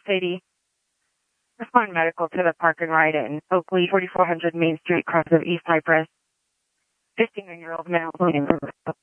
Sadie. Respond medical to the park and ride in Oakley, 4400 Main Street, cross of East Cypress. 59-year-old male.